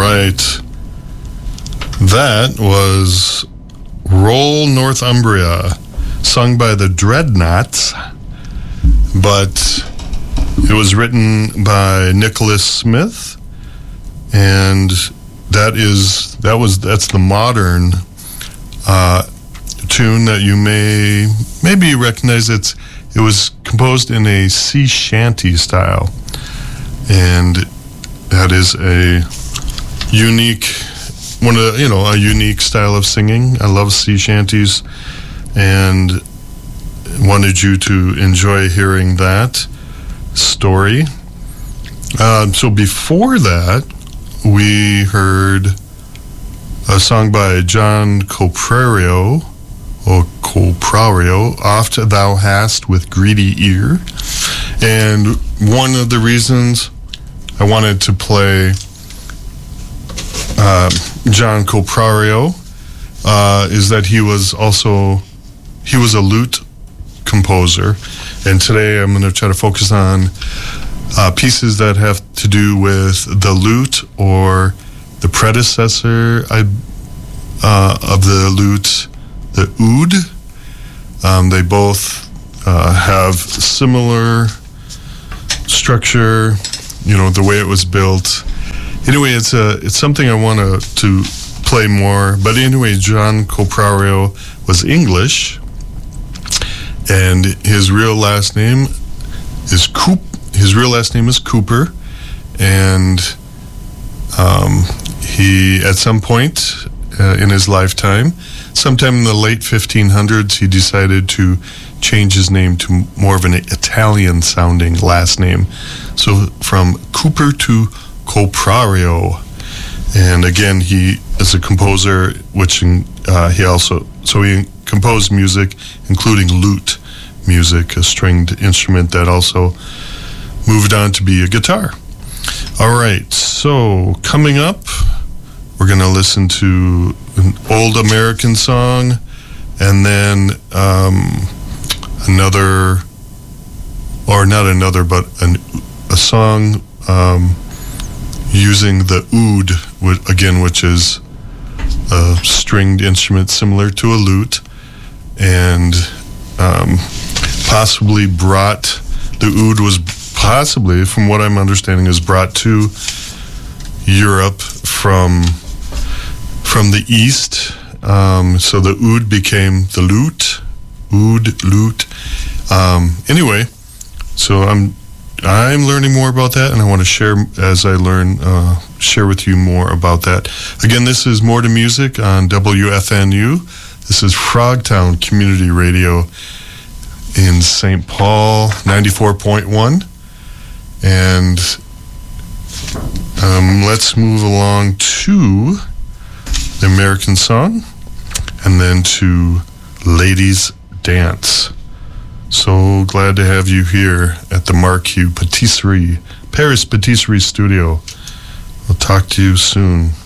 right. That was Roll Northumbria, sung by the Dreadnoughts, but it was written by Nicholas Smith, and that's the modern tune that you maybe recognize. It was composed in a sea shanty style, and that is a unique a unique style of singing. I love sea shanties, and wanted you to enjoy hearing that story. So before that, we heard a song by John Coprario, Oft Thou Hast with Greedy Ear. And one of the reasons I wanted to play John Coprario is that he was a lute composer, and today I'm going to try to focus on pieces that have to do with the lute or the predecessor of the lute, the oud. They both have similar structure, the way it was built. Anyway, it's something I want to play more. But anyway, John Coprario was English, and his real last name is Cooper, and he, at some point in his lifetime, sometime in the late 1500s, he decided to change his name to more of an Italian-sounding last name. So from Cooper to Coprario. And again, he is a composer, which he composed music, including lute music, a stringed instrument that also moved on to be a guitar. All right, so coming up, we're going to listen to an old American song, and then a song using the oud, which is a stringed instrument similar to a lute, and the oud was possibly, from what I'm understanding, is brought to Europe from the east. So the oud became the lute. Anyway, so I'm learning more about that, and I want to share with you more about that. Again, this is More to Music on WFNU. This is Frogtown Community Radio in St. Paul, 94.1. And let's move along to the American song, and then to Ladies Dance. So glad to have you here at the Marquis Paris Patisserie Studio. I'll talk to you soon.